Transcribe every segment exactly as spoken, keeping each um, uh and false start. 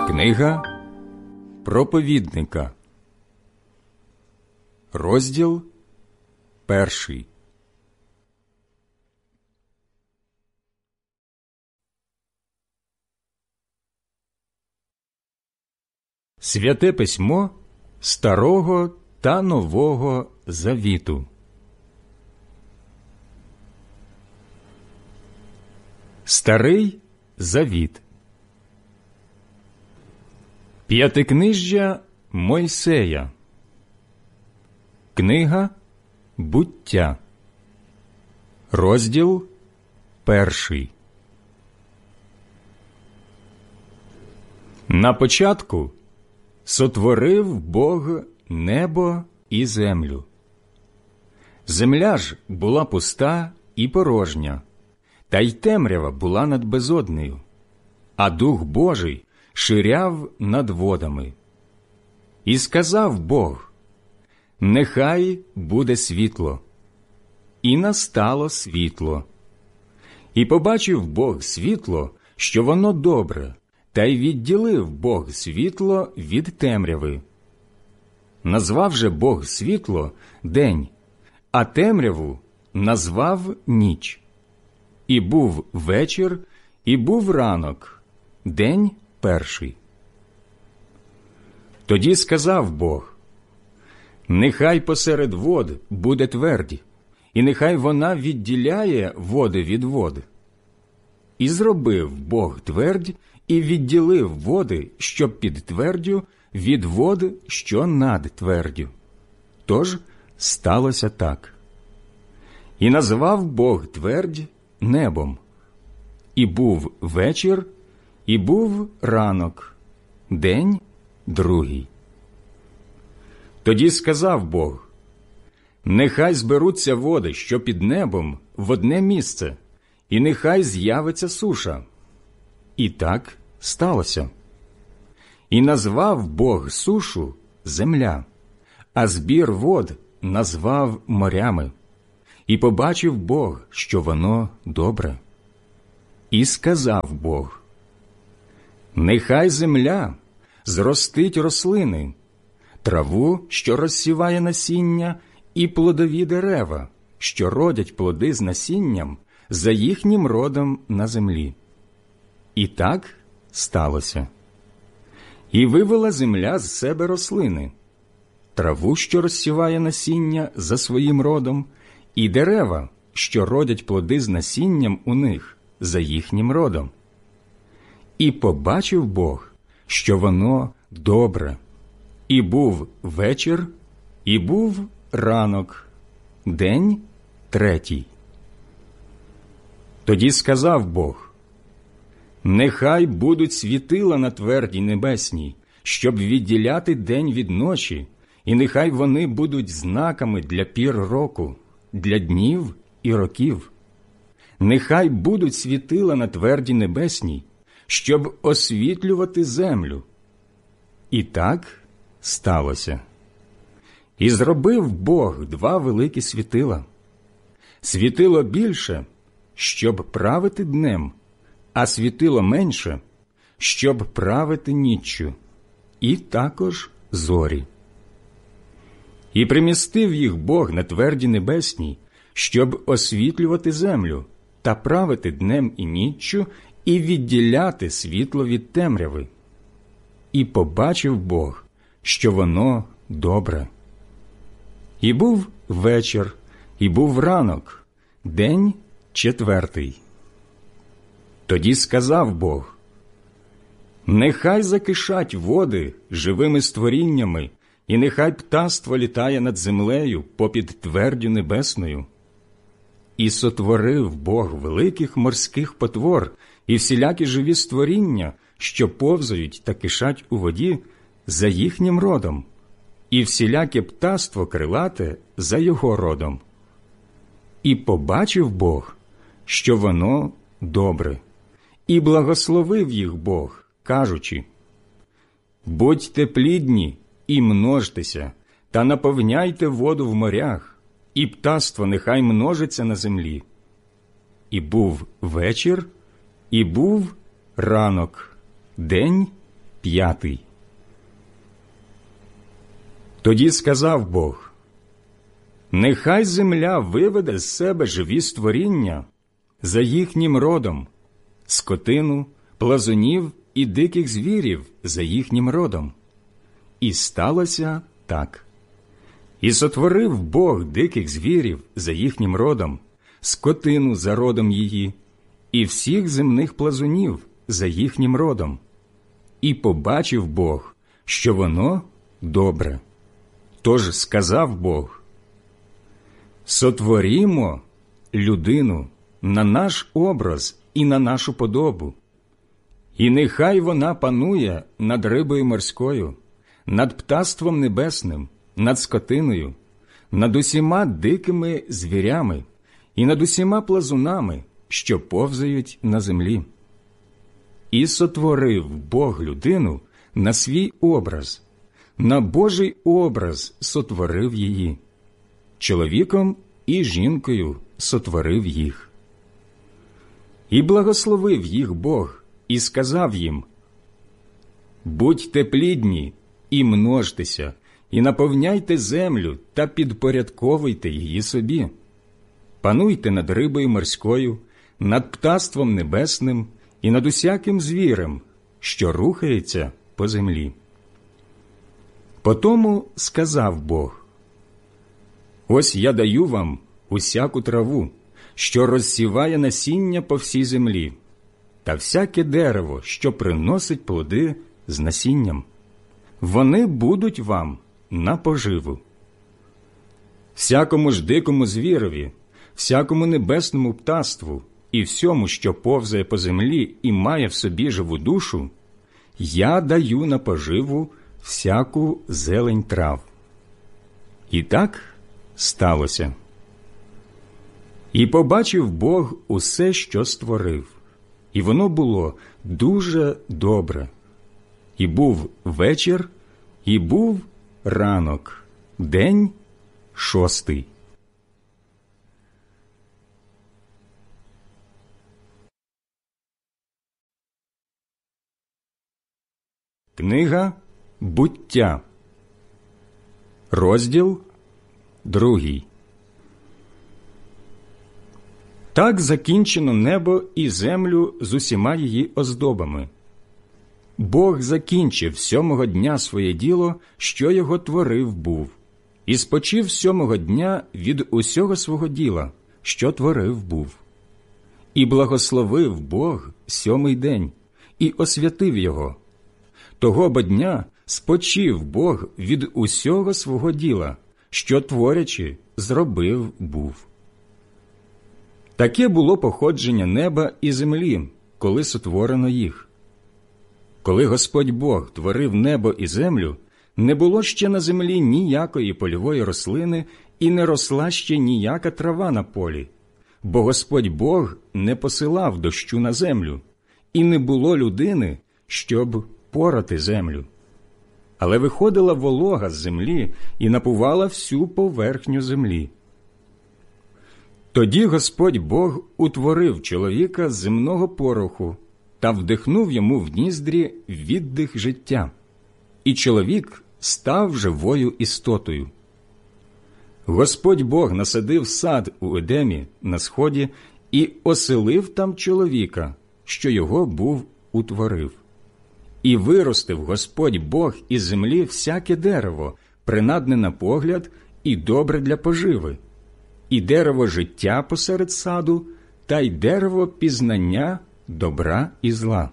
Книга проповідника, розділ перший. Святе письмо Старого та Нового Завіту. Старий Завіт. П'ятикнижжя Мойсея. Книга Буття. Розділ перший. На початку сотворив Бог небо і землю. Земля ж була пуста і порожня, та й темрява була над безоднею, а Дух Божий ширяв над водами. І сказав Бог: «Нехай буде світло». І настало світло. І побачив Бог світло, що воно добре, та й відділив Бог світло від темряви. Назвав же Бог світло день, а темряву назвав ніч. І був вечір, і був ранок, день перший. Тоді сказав Бог: «Нехай посеред вод буде твердь, і нехай вона відділяє води від вод». І зробив Бог твердь, і відділив води, що під твердю, від вод, що над твердю. Тож сталося так. І назвав Бог твердь небом. І був вечір, і був ранок, день другий. Тоді сказав Бог: «Нехай зберуться води, що під небом, в одне місце, і нехай з'явиться суша». І так сталося. І назвав Бог сушу земля, а збір вод назвав морями. І побачив Бог, що воно добре. І сказав Бог: «Нехай земля зростить рослини, траву, що розсіває насіння, і плодові дерева, що родять плоди з насінням за їхнім родом на землі». І так сталося. І вивела земля з себе рослини, траву, що розсіває насіння за своїм родом, і дерева, що родять плоди з насінням у них за їхнім родом. І побачив Бог, що воно добре. І був вечір, і був ранок, день третій. Тоді сказав Бог: «Нехай будуть світила на твердій небесній, щоб відділяти день від ночі, і нехай вони будуть знаками для пір року, для днів і років. Нехай будуть світила на твердій небесній, щоб освітлювати землю». І так сталося. І зробив Бог два великі світила. Світило більше, щоб правити днем, а світило менше, щоб правити ніччю, і також зорі. І примістив їх Бог на тверді небесній, щоб освітлювати землю та правити днем і ніччю, і відділяти світло від темряви. І побачив Бог, що воно добре. І був вечір, і був ранок, день четвертий. Тоді сказав Бог: «Нехай закишать води живими створіннями, і нехай птаство літає над землею попід твердю небесною». І сотворив Бог великих морських потвор і всілякі живі створіння, що повзають та кишать у воді, за їхнім родом, і всіляке птаство крилате за його родом. І побачив Бог, що воно добре. І благословив їх Бог, кажучи: «Будьте плідні і множтеся, та наповняйте воду в морях, і птаство нехай множиться на землі». І був вечір, і був ранок, день п'ятий. Тоді сказав Бог: «Нехай земля виведе з себе живі створіння за їхнім родом, скотину, плазунів і диких звірів за їхнім родом». І сталося так. І сотворив Бог диких звірів за їхнім родом, скотину за родом її, і всіх земних плазунів за їхнім родом. І побачив Бог, що воно добре. Тож сказав Бог: «Сотворімо людину на наш образ і на нашу подобу, і нехай вона панує над рибою морською, над птаством небесним, над скотиною, над усіма дикими звірями і над усіма плазунами, що повзають на землі». І сотворив Бог людину на свій образ, на Божий образ сотворив її. Чоловіком і жінкою сотворив їх. І благословив їх Бог, і сказав їм: «Будьте плідні і множтеся, і наповняйте землю та підпорядковуйте її собі. Пануйте над рибою морською, над птаством небесним і над усяким звірем, що рухається по землі». Потому сказав Бог: «Ось я даю вам усяку траву, що розсіває насіння по всій землі, та всяке дерево, що приносить плоди з насінням. Вони будуть вам на поживу. Всякому ж дикому звірові, всякому небесному птаству і всьому, що повзає по землі і має в собі живу душу, я даю на поживу всяку зелень трав». І так сталося. І побачив Бог усе, що створив, і воно було дуже добре. І був вечір, і був ранок, день шостий. Книга Буття, розділ другий. Так закінчено небо і землю з усіма її оздобами. Бог закінчив сьомого дня своє діло, що його творив був, і спочив сьомого дня від усього свого діла, що творив був. І благословив Бог сьомий день, і освятив його. Того бо дня спочив Бог від усього свого діла, що, творячи, зробив був. Таке було походження неба і землі, коли сотворено їх. Коли Господь Бог творив небо і землю, не було ще на землі ніякої польової рослини і не росла ще ніяка трава на полі, бо Господь Бог не посилав дощу на землю, і не було людини, щоб порати землю. Але виходила волога з землі і напувала всю поверхню землі. Тоді Господь Бог утворив чоловіка з земного пороху та вдихнув йому в ніздрі віддих життя, і чоловік став живою істотою. Господь Бог насадив сад у Едемі на сході і оселив там чоловіка, що його був утворив. І виростив Господь Бог із землі всяке дерево, принадне на погляд і добре для поживи, і дерево життя посеред саду, та й дерево пізнання добра і зла.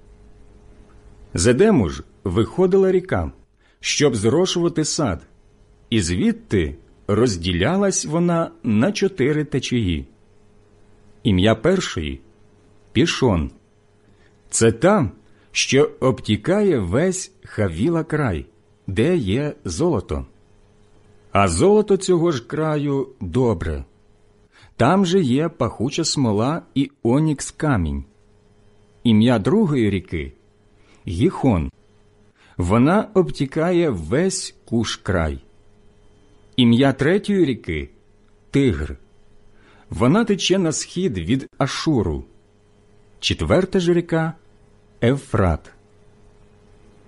З Едему ж виходила ріка, щоб зрошувати сад, і звідти розділялась вона на чотири течії. Ім'я першої – Пішон. Це та, що обтікає весь Хавіла край, де є золото. А золото цього ж краю добре. Там же є пахуча смола і онікс камінь. Ім'я другої ріки – Гіхон. Вона обтікає весь Куш край. Ім'я третьої ріки – Тигр. Вона тече на схід від Ашуру. Четверта ж ріка – Евфрат.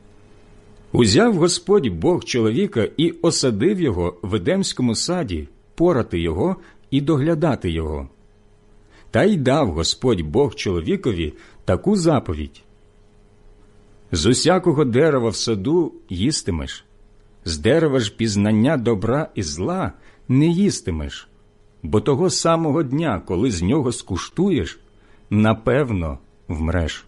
Узяв Господь Бог чоловіка і осадив його в Едемському саді, порати його і доглядати його. Та й дав Господь Бог чоловікові таку заповідь: «З усякого дерева в саду їстимеш, з дерева ж пізнання добра і зла не їстимеш, бо того самого дня, коли з нього скуштуєш, напевно вмреш».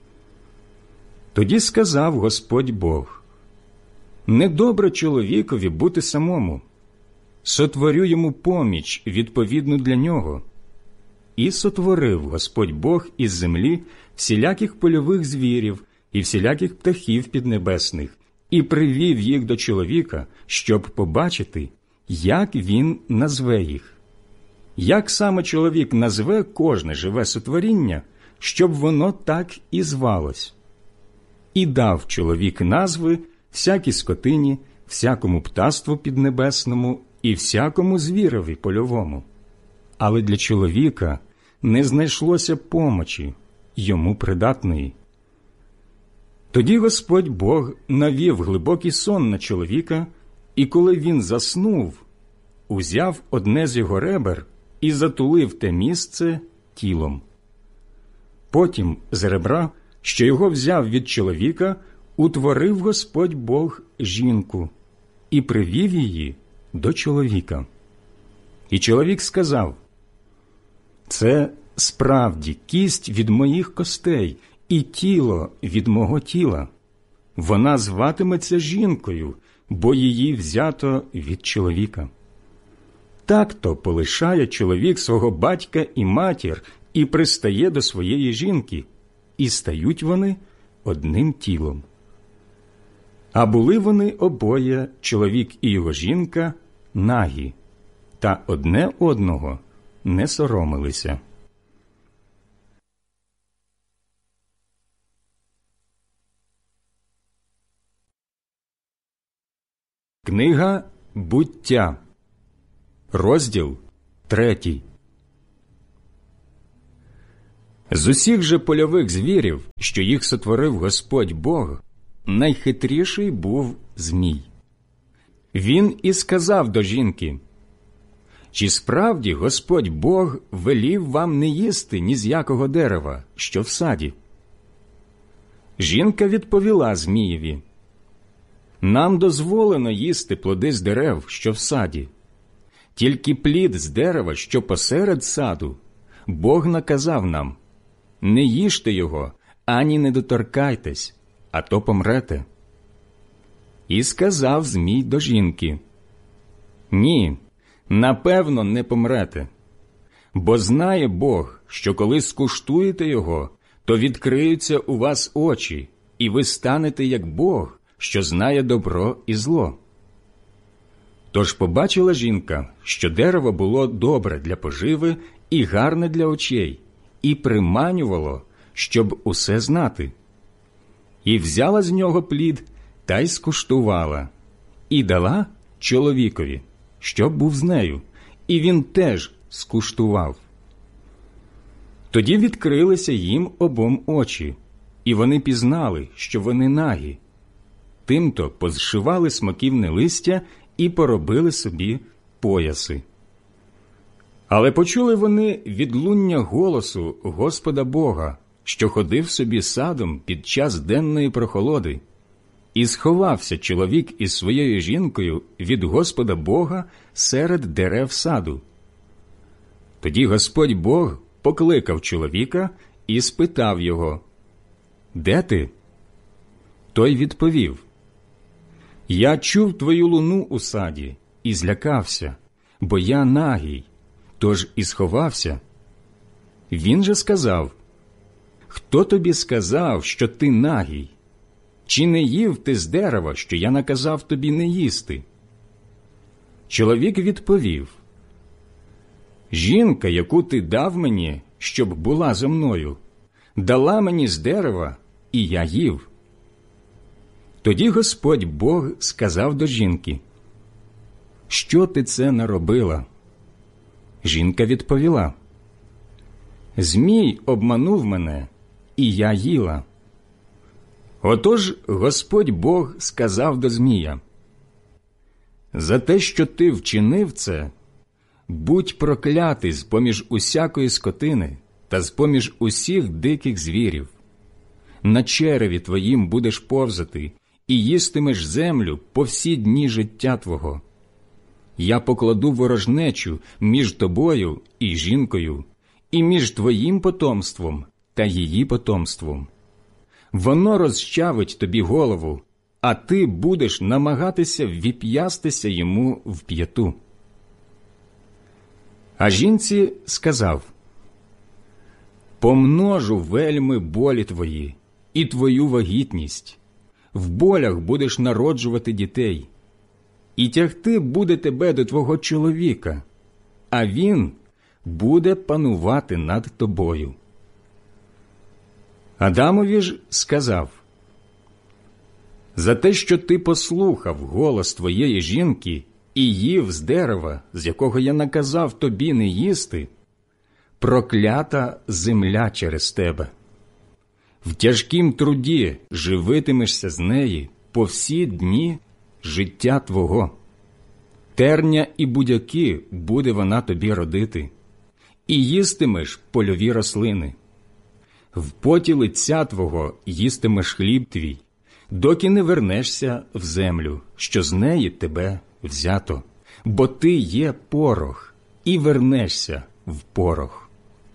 Тоді сказав Господь Бог: «Недобре чоловікові бути самому, сотворю йому поміч відповідну для нього». І сотворив Господь Бог із землі всіляких польових звірів і всіляких птахів піднебесних, і привів їх до чоловіка, щоб побачити, як він назве їх. Як саме чоловік назве кожне живе сотворіння, щоб воно так і звалось. І дав чоловік назви всякій скотині, всякому птаству піднебесному і всякому звірові польовому. Але для чоловіка не знайшлося помочі йому придатної. Тоді Господь Бог навів глибокий сон на чоловіка, і коли він заснув, узяв одне з його ребер і затулив те місце тілом. Потім з ребра, що його взяв від чоловіка, утворив Господь Бог жінку і привів її до чоловіка. І чоловік сказав: «Це справді кість від моїх костей і тіло від мого тіла. Вона зватиметься жінкою, бо її взято від чоловіка». Так-то полишає чоловік свого батька і матір і пристає до своєї жінки, і стають вони одним тілом. А були вони обоє, чоловік і його жінка, нагі, та одне одного не соромилися. Книга «Буття», розділ третій. З усіх же польових звірів, що їх сотворив Господь Бог, найхитріший був змій. Він і сказав до жінки: «Чи справді Господь Бог велів вам не їсти ні з якого дерева, що в саді?» Жінка відповіла Змієві: «Нам дозволено їсти плоди з дерев, що в саді. Тільки плід з дерева, що посеред саду, Бог наказав нам: не їжте його, ані не доторкайтесь, а то помрете». І сказав Змій до жінки: «Ні, напевно, не помрете. Бо знає Бог, що коли скуштуєте його, то відкриються у вас очі, і ви станете як Бог, що знає добро і зло». Тож побачила жінка, що дерево було добре для поживи і гарне для очей, і приманювало, щоб усе знати. І взяла з нього плід та й скуштувала, і дала чоловікові, що був з нею, і він теж скуштував. Тоді відкрилися їм обом очі, і вони пізнали, що вони нагі. Тимто позшивали смоківне листя і поробили собі пояси. Але почули вони відлуння голосу Господа Бога, що ходив собі садом під час денної прохолоди. І сховався чоловік із своєю жінкою від Господа Бога серед дерев саду. Тоді Господь Бог покликав чоловіка і спитав його: «Де ти?» Той відповів: «Я чув твою луну у саді і злякався, бо я нагий, тож і сховався». Він же сказав: «Хто тобі сказав, що ти нагий? Чи не їв ти з дерева, що я наказав тобі не їсти?» Чоловік відповів: «Жінка, яку ти дав мені, щоб була зо мною, дала мені з дерева, і я їв». Тоді Господь Бог сказав до жінки: «Що ти це наробила?» Жінка відповіла: «Змій обманув мене, і я їла». Отож Господь Бог сказав до Змія: «За те, що ти вчинив це, будь проклятий з-поміж усякої скотини та з-поміж усіх диких звірів. На череві твоїм будеш повзати і їстимеш землю по всі дні життя твого. Я покладу ворожнечу між тобою і жінкою, і між твоїм потомством та її потомством. Воно розчавить тобі голову, а ти будеш намагатися ввіп'ястися йому в п'яту». А жінці сказав: «Помножу вельми болі твої і твою вагітність, в болях будеш народжувати дітей, і тягти буде тебе до твого чоловіка, а він буде панувати над тобою». Адамові ж сказав: «За те, що ти послухав голос твоєї жінки і їв з дерева, з якого я наказав тобі не їсти, проклята земля через тебе. В тяжкім труді живитимешся з неї по всі дні життя твого. Терня і будяки буде вона тобі родити, і їстимеш польові рослини. В поті лиця твого їстимеш хліб твій, доки не вернешся в землю, що з неї тебе взято, бо ти є порох, і вернешся в порох».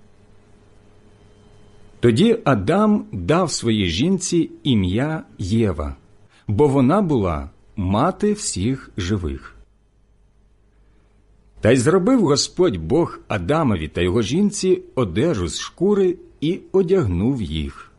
Тоді Адам дав своїй жінці ім'я Єва, бо вона була мати всіх живих. Та й зробив Господь Бог Адамові та його жінці одежу з шкури і одягнув їх.